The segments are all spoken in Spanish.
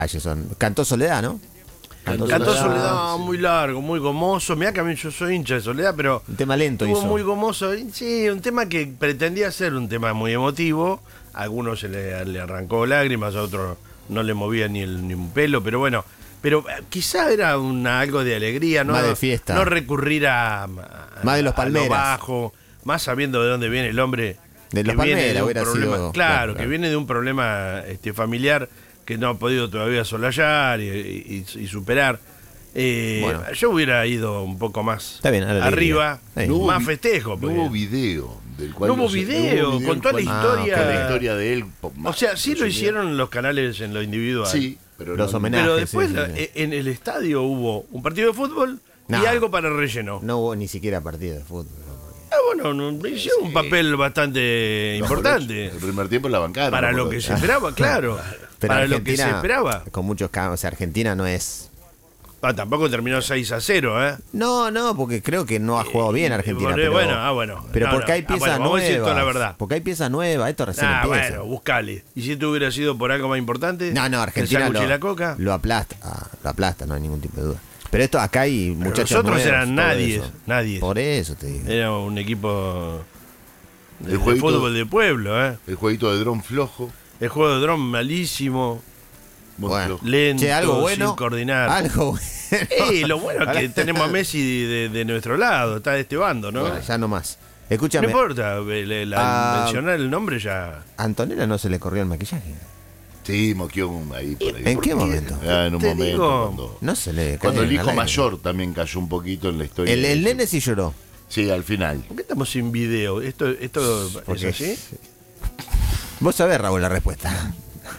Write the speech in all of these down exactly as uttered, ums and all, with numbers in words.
Son. Cantó Soledad, ¿no? Cantó, Cantó Soledad, Soledad sí. Muy largo, muy gomoso. Mirá que a mí yo soy hincha de Soledad, pero... Un tema lento hizo. Muy gomoso. Sí, un tema que pretendía ser un tema muy emotivo. A algunos se le, le arrancó lágrimas, a otros no le movía ni, el, ni un pelo, pero bueno... Pero quizá era una, algo de alegría, ¿no? Más de fiesta. No recurrir a... a más de los Palmeras. A lo bajo, más sabiendo de dónde viene el hombre... De los Palmeras hubiera problema, sido... Claro, claro, que viene de un problema este, familiar... que no ha podido todavía solallar y, y, y superar. Eh, bueno. Yo hubiera ido un poco más Está bien, arriba, no más festejo. No hubo video. Del cual no hubo video, no video con toda la historia. Ah, con la historia de él. O sea, sí lo hicieron los canales en lo individual. Sí, pero los no, homenajes. Pero después sí, sí, sí. en el estadio hubo un partido de fútbol no, y algo para el relleno. No hubo ni siquiera partido de fútbol. Ah, bueno, no, hicieron sí. un papel bastante no, importante. El primer tiempo la bancaron. Para lo que se esperaba, claro. Pero para lo que se esperaba. Con muchos cambios. O sea, Argentina no es... Ah, tampoco terminó seis a cero, ¿eh? No, no, porque creo que no ha jugado bien Argentina. Eh, pero, bueno, ah, bueno. Pero no, porque no. hay piezas ah, bueno, nuevas. Vamos a decir toda la verdad. Porque hay piezas nuevas, esto recién ah, empieza. Bueno, buscale. ¿Y si tú hubieras sido por algo más importante? No, no, Argentina el lo, y la coca? lo aplasta. Ah, lo aplasta, no hay ningún tipo de duda. Pero esto acá hay pero muchachos nosotros nuevos, eran nadie, nadie. Por eso te digo. Era un equipo de, el jueguito, de fútbol de pueblo, ¿eh? El jueguito de dron flojo. El juego de dron malísimo. Bueno, lento, che, algo bueno, sin coordinar. Algo bueno. Eh, lo bueno es que tenemos a Messi de, de nuestro lado, está de este bando, ¿no? Bueno, ya no más. Escúchame. No importa, la, la, a, mencionar el nombre ya. ¿A Antonella no se le corrió el maquillaje? Sí, moqueó ahí por ahí. ¿En qué momento? Ah, en un momento. Digo, cuando, no se le cuando el hijo mayor también cayó un poquito en la historia. El, el nene sí lloró. Sí, al final. ¿Por qué estamos sin video? ¿Esto, esto es así? Vos sabés, Raúl, la respuesta.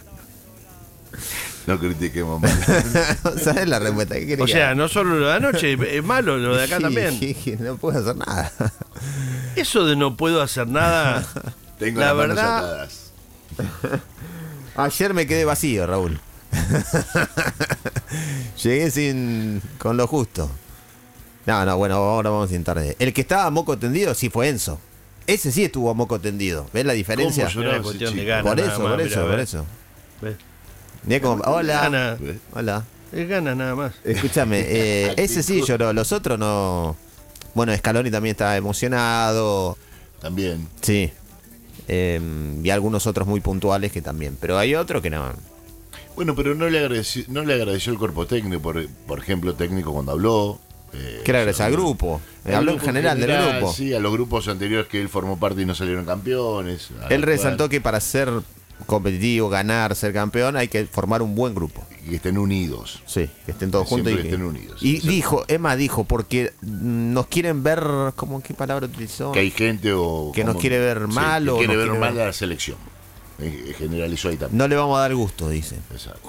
No critiquemos más. ¿Sabés la respuesta? ¿Qué quería? O sea, no solo lo de anoche, es malo lo de acá sí, también. Sí, no puedo hacer nada. Eso de no puedo hacer nada, tengo la las manos verdad. atadas. Ayer me quedé vacío, Raúl. Llegué sin con lo justo. No, no, bueno, ahora vamos a intentar. El que estaba a moco tendido sí fue Enzo. Ese sí estuvo a moco tendido. ¿Ves la diferencia? ¿Cómo lloraba, sí, sí, de ganas, por eso, más, por mira, eso, por eso. ¿Ves? Mirá como, hola. Gana. Hola. Es ganas nada más. Escúchame, eh, ese sí lloró, los otros no. Bueno, Scaloni también estaba emocionado. También. Sí. Eh, y algunos otros muy puntuales que también. Pero hay otro que no. Bueno, pero no le agradeció, no le agradeció el cuerpo técnico, por, por ejemplo, técnico cuando habló. Eh, ¿Qué le agradeció? Al grupo. Habló en general, general del grupo. Sí, a los grupos anteriores que él formó parte y no salieron campeones. Él resaltó que para ser competitivo, ganar, ser campeón, hay que formar un buen grupo. Y que estén unidos. Sí, que estén todos Siempre juntos. Que y que estén unidos. Y exacto. dijo, Emma dijo, porque nos quieren ver, ¿cómo qué palabra utilizó? Que hay gente o... Que nos quiere ver mal sí, o que quiere nos ver quiere mal ver... a la selección. Generalizó ahí también. No le vamos a dar gusto, dice. Exacto.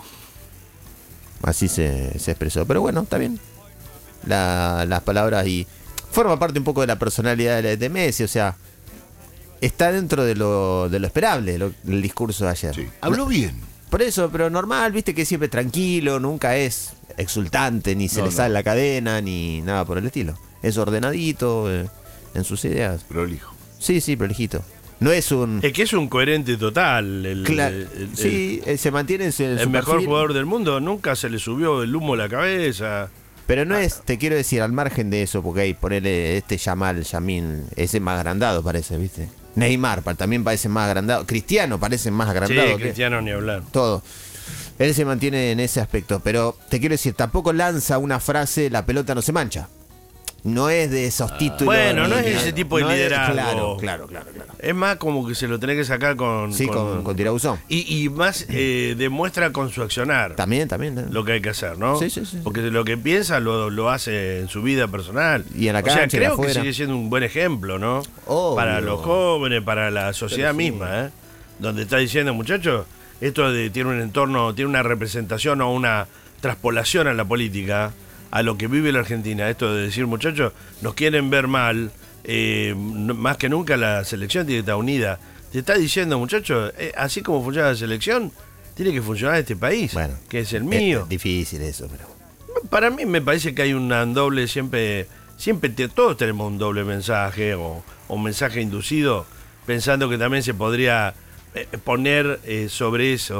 Así se, se expresó. Pero bueno, está bien. La, las palabras y... Forma parte un poco de la personalidad de, de Messi, o sea... Está dentro de lo, de lo esperable lo, el discurso de ayer. Sí. Habló bien. Por eso, pero normal, viste que siempre tranquilo, nunca es exultante, ni se no, le no. sale la cadena, ni nada por el estilo. Es ordenadito eh, en sus ideas. Prolijo. Sí, sí, prolijito. No es un... Es que es un coherente total. El, Cla- el, el, sí, eh, se mantiene en su, en el su mejor perfil, jugador del mundo. Nunca se le subió el humo a la cabeza. pero no es, te quiero decir, al margen de eso, porque hay ponerle este Yamal, Yamin, ese más agrandado parece, ¿viste? Neymar pa- también parece más agrandado. Cristiano parece más agrandado. Sí, que- Cristiano ni hablar. Todo. Él se mantiene en ese aspecto, pero te quiero decir, tampoco lanza una frase, la pelota no se mancha. No es de esos títulos. Bueno, no es ni- ese tipo de no es- liderazgo. claro, claro, claro, claro. Es más como que se lo tenés que sacar con... Sí, con, con tirabuzón. Y, y más eh, demuestra con su accionar También, también. ¿eh? lo que hay que hacer, ¿no? Sí, sí, sí. Porque lo que piensa lo, lo hace en su vida personal. Y en la O sea, cancha y creo que afuera. sigue siendo un buen ejemplo, ¿no? Obvio. Para los jóvenes, para la sociedad Pero sí. misma, ¿eh? Donde está diciendo, muchachos, esto de, tiene un entorno, tiene una representación o una traspolación a la política, a lo que vive la Argentina. Esto de decir, muchachos, nos quieren ver mal, eh, no- más que nunca la selección tiene que estar unida. Te está diciendo, muchachos, eh, así como funciona la selección, tiene que funcionar este país, Bueno, que es el Es, mío. es difícil eso, pero. Para mí me parece que hay una doble, siempre, siempre te- todos tenemos un doble mensaje o, o un mensaje inducido, pensando que también se podría eh, poner eh, sobre eso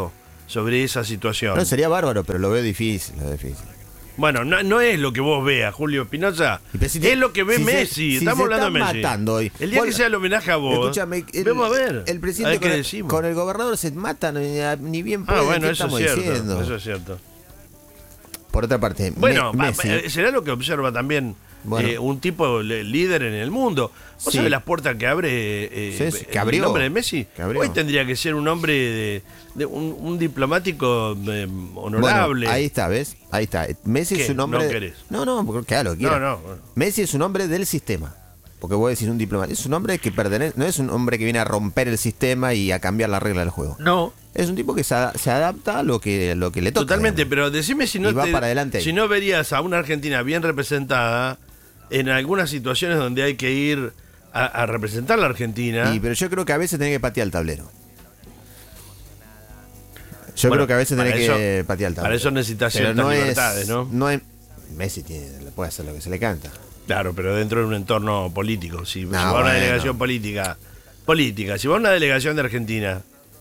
sobre esa situación. No, sería bárbaro, pero lo veo difícil, lo veo difícil. Bueno, no, no es lo que vos veas, Julio Espinosa. Si te, es lo que ve si Messi. Se, si Estamos se hablando de Messi. Matando hoy. El día Vos, que sea el homenaje a vos, escúchame, el, vamos a ver. El presidente con el, con el gobernador se matan, ni bien pueden. Ah, bueno, ¿qué eso estamos es cierto. diciendo? Eso es cierto. Por otra parte, bueno, Me, Messi, será lo que observa también bueno. eh, un tipo líder en el mundo. ¿Vos sí. sabés las puertas que abre eh, sí, sí, que abrió, el nombre de Messi? Que abrió. Hoy tendría que ser un hombre de, de un, un diplomático eh, honorable. Bueno, ahí está, ¿ves? Ahí está. Messi ¿Qué? es un hombre. ¿No querés? No, no, porque claro, lo quiera. No, no, bueno. Messi es un hombre del sistema. Porque vos decís un diplomático. Es un hombre que pertenece. No es un hombre que viene a romper el sistema y a cambiar la regla del juego. No. Es un tipo que se, se adapta a lo que, lo que le toca. Totalmente, digamos. pero decime si no, y va te, para adelante si no verías a una Argentina bien representada en algunas situaciones donde hay que ir a, a representar a la Argentina. Y, pero yo creo que a veces tenés que patear el tablero. Yo Bueno, creo que a veces tenés eso, que patear el tablero. Para eso necesitas pero ciertas no libertades, es, ¿no? No es, Messi tiene, puede hacer lo que se le canta. Claro, pero dentro de un entorno político. Si, No, si va a una bueno. delegación política, política, si va a una delegación de Argentina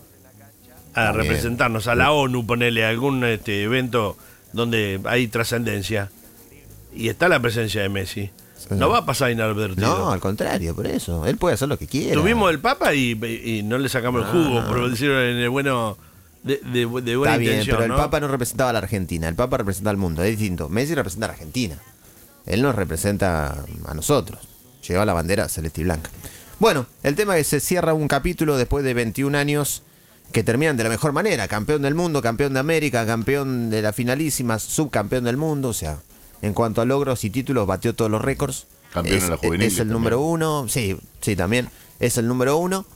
a Está bien. representarnos a la ONU, ponerle algún este, evento donde hay trascendencia y está la presencia de Messi, Sí. no va a pasar inadvertido. No, al contrario, por eso. Él puede hacer lo que quiera. Tuvimos el Papa y, y no le sacamos el jugo, Ah. por decirlo en el bueno de, de, de buena Está bien, intención. pero el ¿no? Papa no representaba a la Argentina. El Papa representa al mundo. Es distinto. Messi representa a la Argentina. Él nos representa a nosotros. Lleva la bandera celeste y blanca. Bueno, el tema es que se cierra un capítulo después de veintiún años que terminan de la mejor manera. Campeón del mundo, campeón de América, campeón de la finalísima, subcampeón del mundo. O sea, en cuanto a logros y títulos, batió todos los récords. Campeón es, en la juvenil. es el número uno. Sí, sí, también. Es el número uno.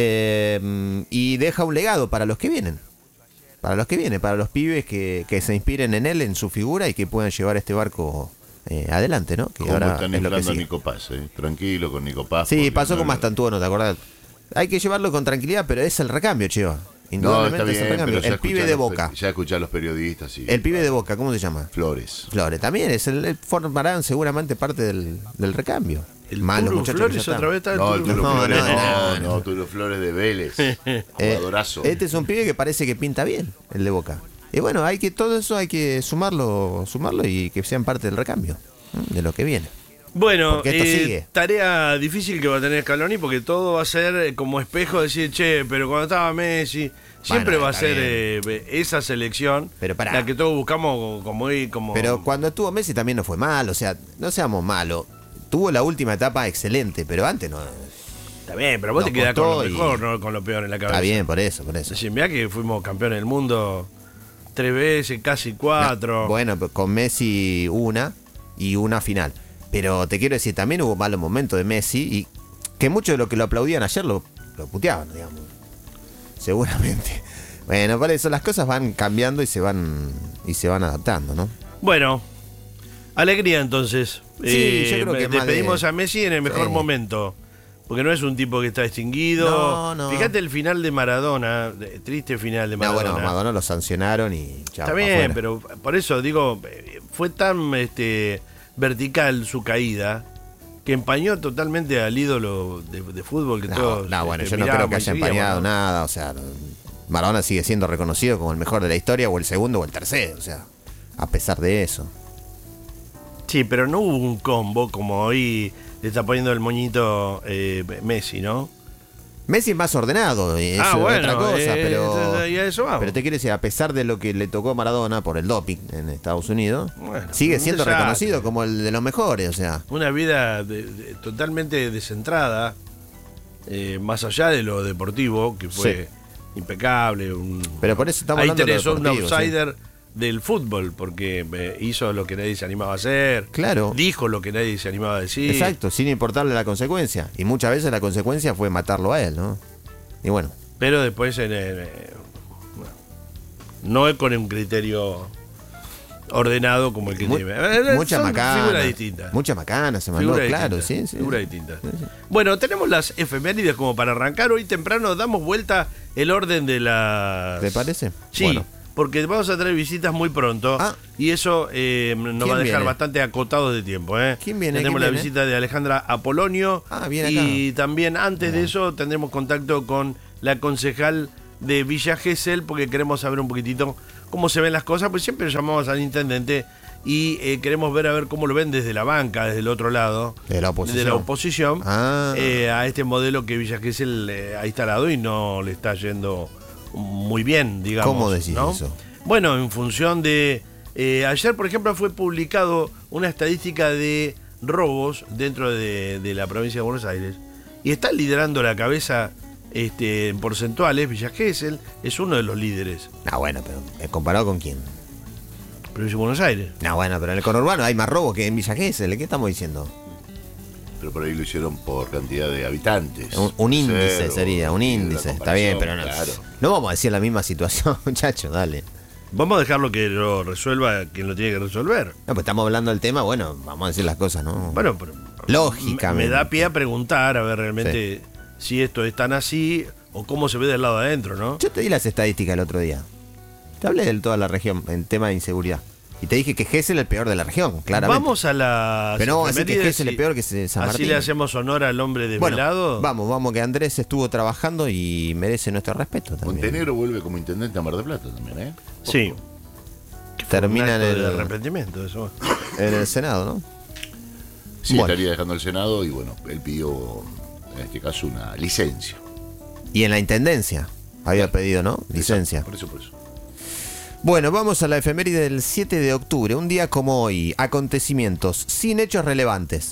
Eh, y deja un legado para los que vienen. Para los que vienen, para los pibes que, que se inspiren en él, en su figura y que puedan llevar este barco eh, adelante, ¿no? Que ¿Cómo ahora están es lo que inflando a sigue. Nico Paz? Eh? Tranquilo con Nico Paz. Sí, porque pasó no con lo- Mastantuono, ¿te acordás? Hay que llevarlo con tranquilidad, pero es el recambio, Cheva. No, está Indudablemente es el bien, recambio. pero ya El pibe escuchá de los Boca. peri- Ya escuché a los periodistas y... El pibe de Boca, ¿cómo se llama? Flores. Flores, también es el, el formarán seguramente parte del, del recambio. El Malo, Turu muchachos, Flores que ya otra vez están. está No, el el Turu Turo No, Flores. no, No, no, no, Turo Flores de Vélez. Eh, Jugadorazo. este es un pibe que parece que pinta bien, el de Boca. Y bueno, hay que todo eso hay que sumarlo, sumarlo y que sean parte del recambio, ¿eh? De lo que viene. Bueno, Porque esto eh, sigue. tarea difícil que va a tener Scaloni porque todo va a ser eh, como espejo decir, che, pero cuando estaba Messi, siempre Bueno, va a está ser eh, esa selección Pero pará. la que todos buscamos como... como Pero cuando estuvo Messi también no fue mal, o sea, no seamos malos. Tuvo la última etapa excelente, pero antes no. Está bien, pero vos nos te quedás con lo costó y- mejor, no con lo peor en la cabeza. Está bien, por eso, por eso. Sí, mirá que fuimos campeones del mundo tres veces, casi cuatro. Bueno, pero con Messi una y una final. Pero te quiero decir, también hubo malos momentos de Messi y que muchos de los que lo aplaudían ayer lo, lo puteaban, digamos. Seguramente. Bueno, por eso las cosas van cambiando y se van y se van adaptando, ¿no? Bueno, alegría entonces. Sí, yo creo que más despedimos de- a Messi en el mejor Sí. momento. Porque no es un tipo que está extinguido. No, no. Fíjate el final de Maradona, de- triste final de No, Maradona. bueno, Madonna lo sancionaron y chao, Está bien, afuera. pero por eso digo, eh, fue tan este, vertical su caída que empañó totalmente al ídolo de, de fútbol que No, todos. no, bueno, este, yo no creo miramos que y haya seguíamos, empañado ¿no? nada, o sea, Maradona sigue siendo reconocido como el mejor de la historia, o el segundo o el tercero, o sea, a pesar de eso. Sí, pero no hubo un combo como hoy le está poniendo el moñito eh, Messi, ¿no? Messi es más ordenado, y es Ah, bueno, otra cosa, eh, pero, y a eso vamos. pero te quiero decir, a pesar de lo que le tocó a Maradona por el doping en Estados Unidos, Bueno, sigue un siendo desastre. reconocido como el de los mejores, o sea. Una vida de- de- totalmente descentrada, eh, más allá de lo deportivo, que fue impecable. Un, Pero por eso estamos ahí hablando de lo tenés un deportivo, outsider del fútbol, porque eh, hizo lo que nadie se animaba a hacer, Claro. dijo lo que nadie se animaba a decir. Exacto, sin importarle la consecuencia. Y muchas veces la consecuencia fue matarlo a él, ¿no? Y bueno, Pero después, en, en, eh, bueno, no es con un criterio ordenado como el que mu- tiene. Eh, mucha son macana. figuras distintas. Mucha macana se mandó, Figura claro, distinta, sí, sí. figura distinta. Sí, sí. Bueno, tenemos las efemérides como para arrancar. Hoy temprano damos vuelta el orden de las... ¿Te parece? Sí, Bueno. porque vamos a tener visitas muy pronto. Ah. Y eso eh, nos ¿Quién va a dejar viene? bastante acotados de tiempo. ¿eh? ¿Quién viene? Tenemos ¿Quién la viene? visita de Alejandra Apolonio. Ah, viene Y acá. también antes de eso tendremos contacto con la concejal de Villa Gesell, porque queremos saber un poquitito cómo se ven las cosas, pues siempre llamamos al intendente y eh, queremos ver a ver cómo lo ven desde la banca, desde el otro lado, De la oposición. de la oposición, Ah. eh, a este modelo que Villa Gesell eh, ha instalado y no le está yendo muy bien, digamos. ¿Cómo decís ¿no? eso? Bueno, en función de... eh, ayer, por ejemplo, fue publicado una estadística de robos dentro de, de la provincia de Buenos Aires y está liderando la cabeza este, en porcentuales. Villa Gesell es uno de los líderes. No, bueno, pero eh, ¿comparado con quién? Provincia de Buenos Aires. No, bueno, pero en el conurbano hay más robos que en Villa Gesell. ¿Qué estamos diciendo? Pero por ahí lo hicieron por cantidad de habitantes. Un, un índice Cero, sería, un y la índice. Está bien, pero no. comparación, claro. No vamos a decir la misma situación, muchachos, dale. Vamos a dejarlo que lo resuelva quien lo tiene que resolver. No, pues estamos hablando del tema, bueno, vamos a decir las cosas, ¿no? Bueno, pero Lógicamente. Me da pie a preguntar, a ver realmente si esto es tan así o cómo se ve del lado adentro, ¿no? Yo te di las estadísticas el otro día. Te hablé de toda la región en tema de inseguridad. Y te dije que Gesell es el peor de la región, claramente. Vamos a la. Pero no vamos a decir que Gesell es peor que San Martín. Así le hacemos honor al hombre Bueno, desvelado. vamos, vamos, que Andrés estuvo trabajando y merece nuestro respeto también. Montenegro vuelve como intendente a Mar del Plata también, ¿eh? Sí. Termina en Un acto de el, arrepentimiento, eso. en el Senado, ¿no? Sí, Bueno. estaría dejando el Senado y bueno, él pidió, en este caso, una licencia. Y en la Intendencia había pedido, ¿no? Licencia. Por eso, por eso. Bueno, vamos a la efeméride del siete de octubre. Un día como hoy. Acontecimientos sin hechos relevantes.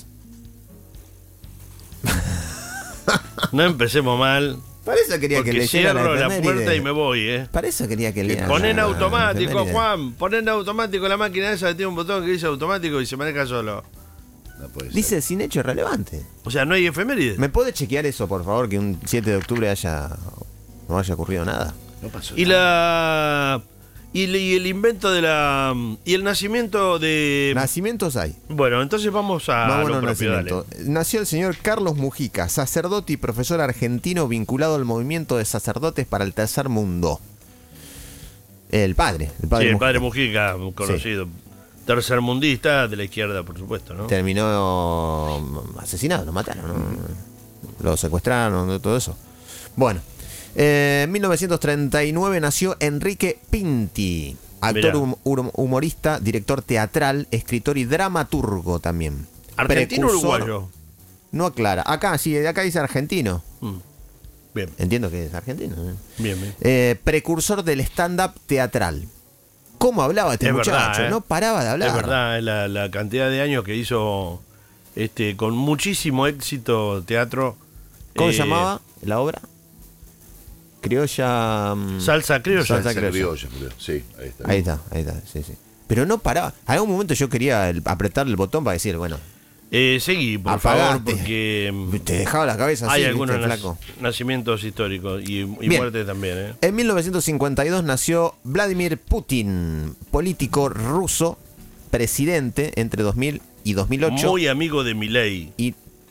No empecemos mal. Para eso quería que Porque leyera cierro la, efeméride. puerta y me voy, ¿eh? Para eso quería que lea. Ponen la automático, efeméride. Juan. Ponen automático la máquina esa que tiene un botón que dice automático y se maneja solo. No puede ser. Dice sin hechos relevantes. O sea, no hay efemérides. ¿Me puede chequear eso, por favor? Que un siete de octubre haya no haya ocurrido nada. No pasó Y nada. la. Y, el- y el invento de la. Y el nacimiento de. Nacimientos hay. Bueno, entonces vamos a. Vamos lo a un propio, nacimiento. Nació el señor Carlos Mujica, sacerdote y profesor argentino vinculado al movimiento de sacerdotes para el tercer mundo. El padre. El dale. padre Sí, el Mujica. padre Mujica, un conocido. Tercermundista de la izquierda, por supuesto, ¿no? Terminó mm, asesinado, lo mataron, ¿no? Lo secuestraron, todo eso. Bueno, eh, en mil novecientos treinta y nueve nació Enrique Pinti, actor, Mirá. hum- hum- humorista, director teatral, escritor y dramaturgo también. ¿Argentino o Precursor- uruguayo? No aclara. Acá, sí, acá dice argentino. Mm. Bien, Entiendo que es argentino. ¿eh? bien, bien. Eh, precursor del stand-up teatral. ¿Cómo hablaba este Es muchacho? verdad, ¿eh? No paraba de hablar. Es verdad, la, la cantidad de años que hizo este con muchísimo éxito teatro. ¿Cómo eh, se llamaba la obra? Criolla. mm, Salsa criolla. Salsa Salsa criolla. criolla, creo. Sí, ahí está. Ahí está, ahí está, sí, sí. Pero no paraba. A algún momento yo quería el- apretar el botón para decir, bueno, Eh, seguí, por Apagate. favor, porque mm, te dejaba la cabeza así, hay ¿viste, algunos nac- flaco? nacimientos históricos y, y Bien. muertes también. ¿eh? En mil novecientos cincuenta y dos nació Vladimir Putin, político ruso, presidente entre dos mil y dos mil ocho. Muy amigo de Milei. y,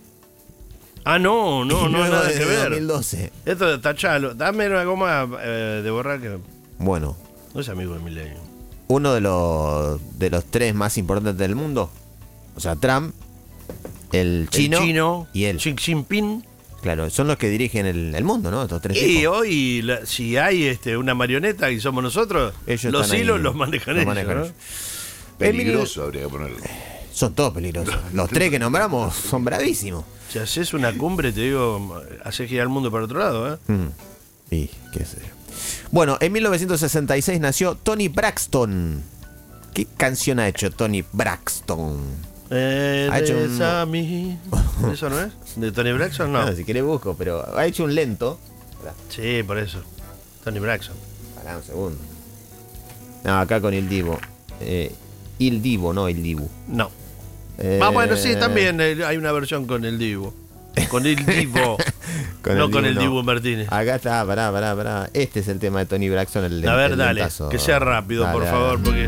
Ah, no, no, y no, luego nada desde que ver. dos mil doce. Esto de tachalo. Dame una goma eh, de borrar que Bueno, no es amigo de Milei. uno de los, de los tres más importantes del mundo, o sea, Trump, el chino, el chino y él. Xi Jinping. Claro, son los que dirigen el, el mundo, ¿no? Estos tres Y tipos. hoy, la- si hay este, una marioneta y somos nosotros, Ellos los están ahí, hilos los manejan los ellos. manejan ¿no? ellos. Peligroso habría que ponerlo. Son todos peligrosos. Los tres que nombramos son bravísimos. Si haces una cumbre, te digo, haces girar el mundo para otro lado. ¿eh? Mm. Y qué sé yo. Bueno, en mil novecientos sesenta y seis nació Tony Braxton. ¿Qué canción ha hecho Tony Braxton? Ha hecho Eres un- a mí. ¿Eso no es? ¿De Tony Braxton? No. Ah, si querés busco, pero ha hecho un lento. Pará, Sí, por eso. Tony Braxton. pará un segundo. No, acá con el Divo. Eh, Il Divo, no el Dibu. No. Eh, Ah, bueno, sí, también eh, hay una versión con el Divo. Con el Divo. no con el Dibu Martínez. Acá está, pará, pará, pará. Este es el tema de Tony Braxton. El, A ver, el dale. lentazo. Que sea rápido, Dale, por dale. favor, porque.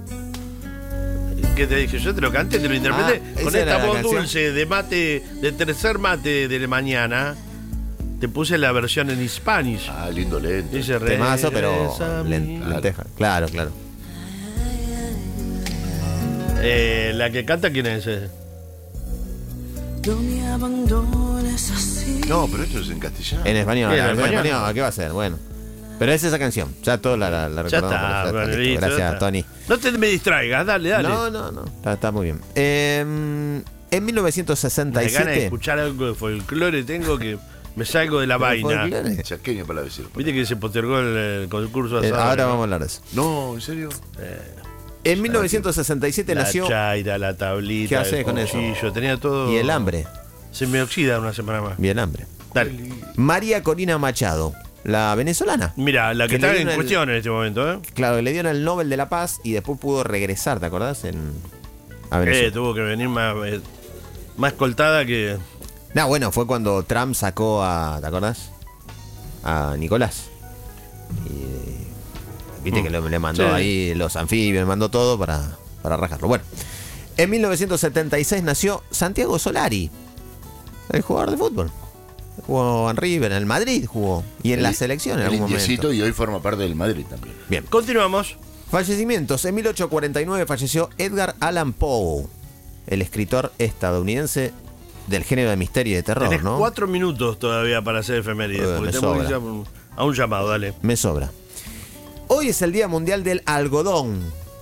¿Qué te dije? Yo te lo canté, te lo interpreté. Ah, Con esa era esta la voz canción. dulce de mate, de tercer mate de la mañana, te puse la versión en Spanish. Ah, lindo lento. Dice Temazo, pero "Regresa a mí". len- lenteja. Claro, claro. Eh, la que canta, ¿quién es? eh? No me abandones así. No, pero esto es en castellano. En español, Bien, en en español. español, ¿qué va a ser? Bueno. Pero es esa canción. Ya todo la, la, la Ya recordamos. está, pero ya bueno, listo. listo, Gracias, ya está. Tony. No te me distraigas, dale, dale. No, no, no. Está, está muy bien. Eh, en mil novecientos sesenta y Me ganas de siete. escuchar algo de folclore tengo que me salgo de la vaina. folclore. Chaqueño para decir. Viste que se postergó el, el concurso de Eh, asado, ahora ¿no? vamos a hablar de eso. No, ¿en serio? En mil novecientos sesenta y siete La nació. chaira, la tablita, ¿Qué haces el con eso? cuchillo, tenía todo. Y el hambre. Se me oxida una semana más. Bien, hambre. Dale. María Corina Machado, la venezolana. Mira, la que, Que le está dieron en el- cuestión en este momento, ¿eh? Claro, le dieron el Nobel de la Paz y después pudo regresar, ¿te acordás? En, a Eh, Venezuela. tuvo que venir más, eh, más coltada que. No, bueno, fue cuando Trump sacó a, ¿te acordás? A Nicolás. Y, viste Mm. que le, le mandó Sí. ahí los anfibios, le mandó todo para, para rajarlo. Bueno, en mil novecientos setenta y seis nació Santiago Solari, el jugador de fútbol. Jugó en River, en el Madrid jugó. Y en la selección en El algún momento. indiecito y hoy forma parte del Madrid también. Bien. Continuamos. Fallecimientos. En mil ochocientos cuarenta y nueve falleció Edgar Allan Poe, el escritor estadounidense del género de misterio y de terror, Tenés ¿no? cuatro minutos todavía para hacer efemérides. Eh, porque me tenemos que sobra. ir a un, a un llamado, dale. Me sobra. Hoy es el Día Mundial del Algodón.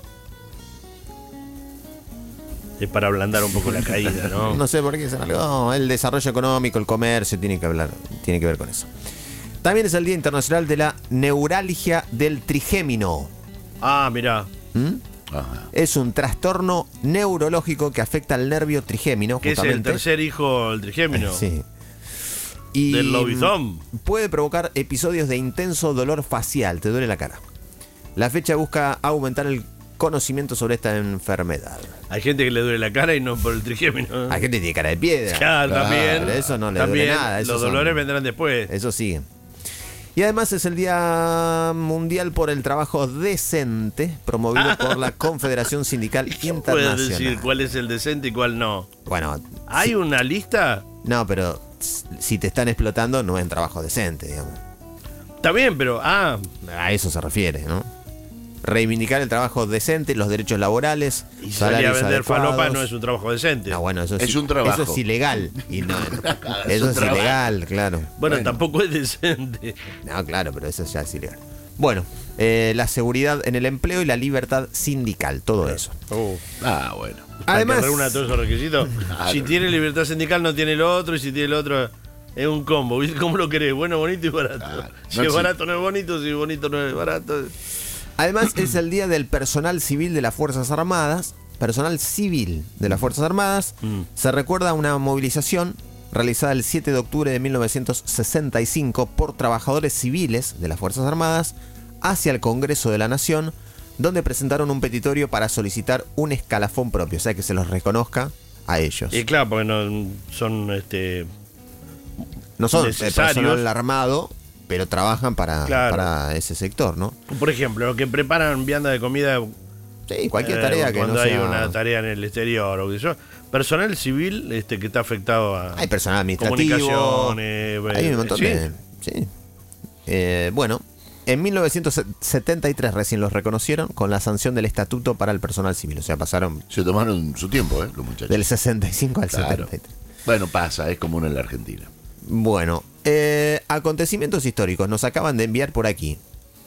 Es para ablandar un poco la caída, ¿no? No sé por qué es el algodón. El desarrollo económico, el comercio, tiene que hablar, tiene que ver con eso. También es el Día Internacional de la Neuralgia del Trigémino. Ah, mirá. ¿Mm? Ajá. Es un trastorno neurológico que afecta al nervio trigémino, Que es el justamente. tercer hijo del trigémino. Sí. Y Del lobizón. puede provocar episodios de intenso dolor facial, te duele la cara. La fecha busca aumentar el conocimiento sobre esta enfermedad. Hay gente que le duele la cara y no por el trigémino. Hay gente que tiene cara de piedra. Claro, también. Pero eso no le también, duele nada. Eso Los son- dolores vendrán después. Eso sigue. Y además es el Día Mundial por el Trabajo Decente, promovido por la Confederación Sindical ¿Quién puede Internacional. decir cuál es el decente y cuál no? Bueno, ¿Hay una lista? no, pero si te están explotando no es un trabajo decente, digamos. Está bien, pero. Ah, A eso se refiere, ¿no? Reivindicar el trabajo decente, los derechos laborales, y salir a salarios vender adecuados. falopa no es un trabajo decente. No, bueno, eso es, Es un trabajo. Eso es ilegal. Y no, Es eso un es trabajo. ilegal, claro. Bueno, Bueno. tampoco es decente. No, claro, pero eso ya es ilegal. Bueno, eh, la seguridad en el empleo y la libertad sindical, todo eso. Oh. Ah, bueno. Además- Para que reúna todos esos requisitos. Claro. Si tiene libertad sindical, no tiene lo otro. Y si tiene lo otro, es un combo. ¿Viste cómo lo querés? Bueno, bonito y barato. Claro. Si No es existe. barato, no es bonito. Si es bonito, no es barato. Además, es el día del personal civil de las Fuerzas Armadas. Personal civil de las Fuerzas Armadas. Mm. Se recuerda una movilización realizada el siete de octubre de mil novecientos sesenta y cinco por trabajadores civiles de las Fuerzas Armadas hacia el Congreso de la Nación, donde presentaron un petitorio para solicitar un escalafón propio, o sea, que se los reconozca a ellos. Y claro, porque no son este. No son eh, necesarios. personal armado, pero trabajan para, Claro. para ese sector, ¿no? Por ejemplo, los que preparan vianda de comida. Sí, cualquier eh, tarea que cuando no hay sea... una tarea en el exterior o qué sé yo. Personal civil este, que está afectado a. Hay personal administrativo. Comunicaciones. Hay un eh, montón ¿sí? de... Sí. Eh, bueno, en mil novecientos setenta y tres recién los reconocieron con la sanción del Estatuto para el Personal Civil. O sea, pasaron Se tomaron su tiempo, ¿eh? Los muchachos. del sesenta y cinco al Claro. setenta y tres. Bueno, pasa, es común en la Argentina. Bueno, eh, acontecimientos históricos nos acaban de enviar por aquí.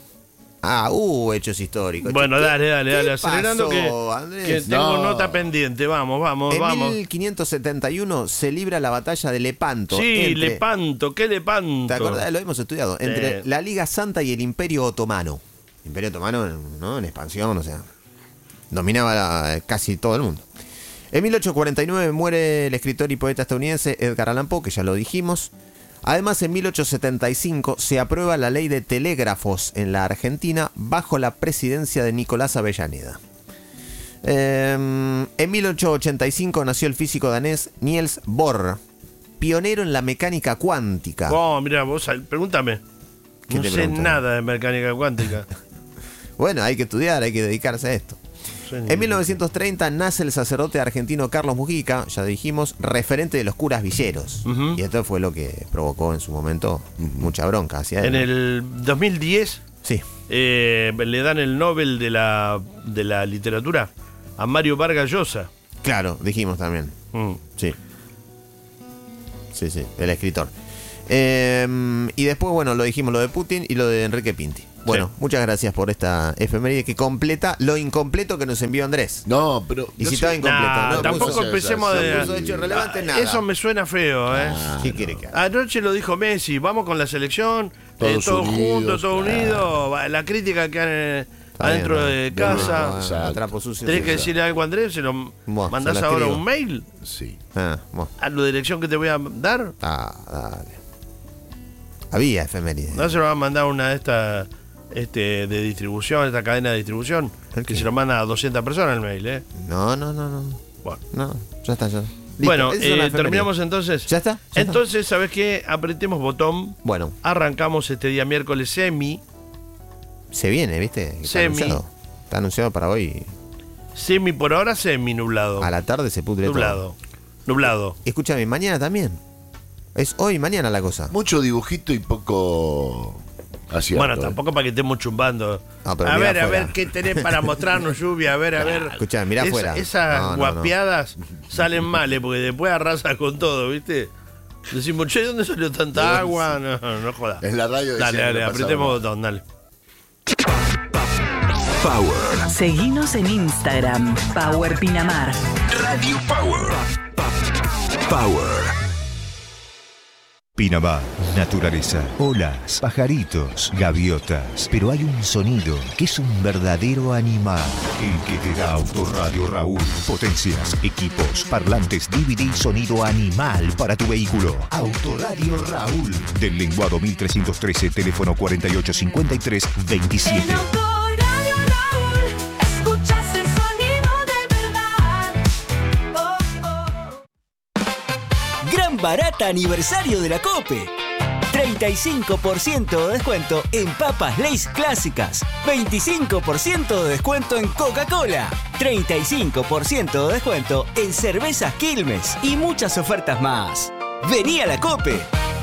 Ah, uh, hechos históricos. Bueno, ¿Qué- dale, dale, qué dale, acelerando pasó, que, Andrés? que tengo No. nota pendiente. Vamos, vamos, En vamos. mil quinientos setenta y uno se libra la batalla de Lepanto. Sí, entre- Lepanto, ¿qué Lepanto? ¿Te acordás? Lo hemos estudiado. Entre la Liga Santa y el Imperio Otomano. Imperio Otomano, ¿no? En expansión, o sea, dominaba la- casi todo el mundo. En mil ochocientos cuarenta y nueve muere el escritor y poeta estadounidense Edgar Allan Poe, que ya lo dijimos. Además, en mil ochocientos setenta y cinco se aprueba la ley de telégrafos en la Argentina bajo la presidencia de Nicolás Avellaneda. Eh, en mil ochocientos ochenta y cinco nació el físico danés Niels Bohr, pionero en la mecánica cuántica. Oh, mira, vos sal- pregúntame. ¿Qué No te sé pregunto? nada de mecánica cuántica. Bueno, hay que estudiar, hay que dedicarse a esto. En mil novecientos treinta nace el sacerdote argentino Carlos Mujica, ya dijimos, referente de los curas villeros. Ujú. Y esto fue lo que provocó en su momento mucha bronca hacia él. En el dos mil diez Sí, eh, le dan el Nobel de la, de la literatura a Mario Vargas Llosa. claro, dijimos también. Mm. Sí. Sí, sí, el escritor. Eh, y después, bueno, lo dijimos, lo de Putin y lo de Enrique Pinti. Bueno, Sí. muchas gracias por esta efeméride que completa lo incompleto que nos envió Andrés. No, pero. Y no si sé- estaba incompleto, Nah, no tampoco puso- empecemos no de. puso hecho relevante, Ah, nada. Eso me suena feo, ¿eh? ¿Qué quiere que haga? Anoche lo dijo Messi, vamos con la selección, eh, Todos todos unidos, juntos, todos claro. unidos. Va, La crítica que hay Está adentro bien, de ¿no? casa. Bueno, Exacto. trapo sucio, Tenés sí, que sí. decirle algo a Andrés, se lo Buah, mandás se la ahora escribo. un mail Sí. Ah, bueno. a la dirección que te voy a dar. Ah, dale. Había efeméride. No se lo va a mandar una de estas este, de distribución, esta cadena de distribución, ¿El que qué? se lo manda a doscientas personas el mail, ¿eh? No, no, no, no. Bueno, No, ya está, ya. Listo, bueno esas son las eh, efemérides. terminamos entonces. ¿Ya está? ¿Ya está? Entonces, ¿sabes qué? Apretemos botón. Bueno, Arrancamos este día miércoles semi. se viene, ¿viste? Está Semi. anunciado. Está anunciado para hoy. Semi por ahora, semi nublado. A la tarde se pudre todo. Nublado. Nublado. Escúchame, mañana también. Es hoy y mañana la cosa. Mucho dibujito y poco. Acierto, Bueno, eh. tampoco para que estemos chumbando. No, pero a mirá ver, a afuera. ver qué tenés para mostrarnos, lluvia. A ver, a ver. Escuchá, mirá Es- afuera. Esas No, no, guapeadas salen mal, ¿eh? Porque después arrasa con todo, ¿viste? Decimos, che, ¿dónde salió tanta agua? No, no jodas. En la radio Dale, decían, dale, no apretemos pasaba botón, dale. Power. Seguinos en Instagram, Power Pinamar. Radio Power. Power. Pinamar, naturaleza, olas, pajaritos, gaviotas. Pero hay un sonido que es un verdadero animal. El que te da Autoradio Raúl. Potencias, equipos, parlantes, D V D y sonido animal para tu vehículo. Autoradio Raúl. Del lenguado mil trescientos trece, teléfono cuarenta y ocho cincuenta y tres veintisiete. Autoradio Raúl, escuchas el sonido de verdad. Oh, oh. Gran barata aniversario de la COPE. treinta y cinco por ciento de descuento en papas Lay's clásicas. veinticinco por ciento de descuento en Coca-Cola. treinta y cinco por ciento de descuento en cervezas Quilmes. Y muchas ofertas más. Vení a la COPE.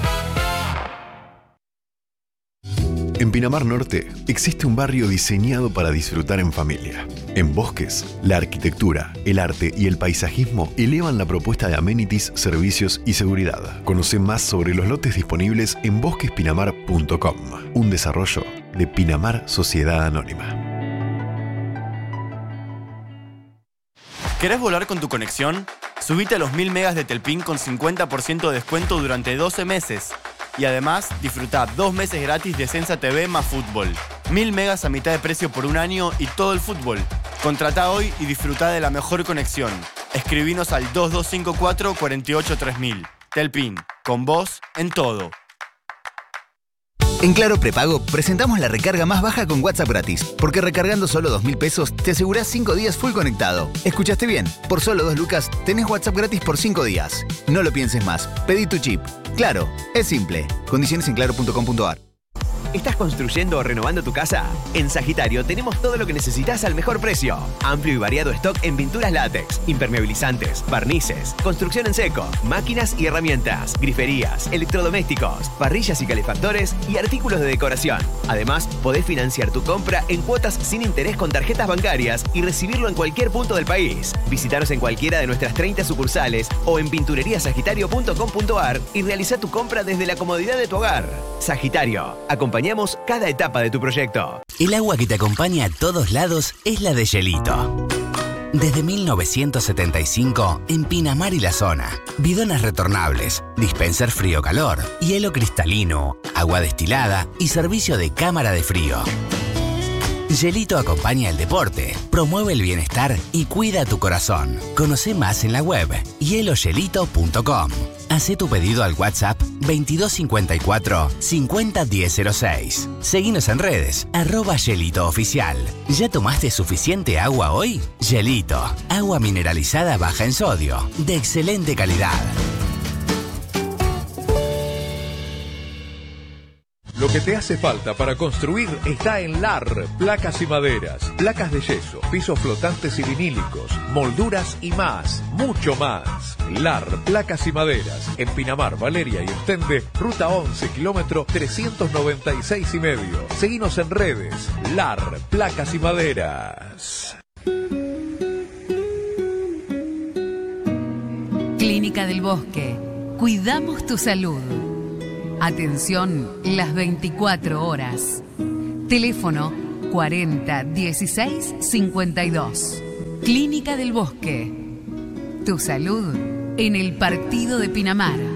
En Pinamar Norte existe un barrio diseñado para disfrutar en familia. En Bosques, la arquitectura, el arte y el paisajismo elevan la propuesta de amenities, servicios y seguridad. Conoce más sobre los lotes disponibles en bosques pinamar punto com, un desarrollo de Pinamar Sociedad Anónima. ¿Querés volar con tu conexión? Subite a los mil megas de Telpin con cincuenta por ciento de descuento durante doce meses. Y además, disfruta dos meses gratis de Sensa T V más fútbol. Mil megas a mitad de precio por un año y todo el fútbol. Contratá hoy y disfruta de la mejor conexión. Escribinos al dos dos cinco cuatro, cuatro ocho tres mil. Telpin, con vos en todo. En Claro Prepago presentamos la recarga más baja con WhatsApp gratis, porque recargando solo dos mil pesos te asegurás cinco días full conectado. ¿Escuchaste bien? Por solo dos lucas tenés WhatsApp gratis por cinco días. No lo pienses más, pedí tu chip. Claro, es simple. Condiciones en claro punto com punto a r. ¿Estás construyendo o renovando tu casa? En Sagitario tenemos todo lo que necesitas al mejor precio. Amplio y variado stock en pinturas látex, impermeabilizantes, barnices, construcción en seco, máquinas y herramientas, griferías, electrodomésticos, parrillas y calefactores y artículos de decoración. Además, podés financiar tu compra en cuotas sin interés con tarjetas bancarias y recibirlo en cualquier punto del país. Visítanos en cualquiera de nuestras treinta sucursales o en pintureriasagitario punto com punto a r y realiza tu compra desde la comodidad de tu hogar. Sagitario, acompañamos cada etapa de tu proyecto. El agua que te acompaña a todos lados es la de Gelito. Desde mil novecientos setenta y cinco, en Pinamar y la zona. Bidones retornables, dispenser frío-calor, hielo cristalino, agua destilada y servicio de cámara de frío. Gelito acompaña el deporte, promueve el bienestar y cuida tu corazón. Conoce más en la web hielo gelito punto com. Hacé tu pedido al WhatsApp veintidós cincuenta y cuatro, cincuenta diez cero seis. Seguinos en redes, arroba Gelito Oficial. ¿Ya tomaste suficiente agua hoy? Gelito, agua mineralizada baja en sodio, de excelente calidad. Lo que te hace falta para construir está en L A R, placas y maderas, placas de yeso, pisos flotantes y vinílicos, molduras y más, mucho más. L A R, placas y maderas, en Pinamar, Valeria y Ostende, ruta once, kilómetro trescientos noventa y seis y medio. Seguinos en redes, L A R, placas y maderas. Clínica del Bosque. Cuidamos tu salud. Atención las veinticuatro horas. Teléfono cuarenta dieciséis cincuenta y dos. Clínica del Bosque. Tu salud en el partido de Pinamar.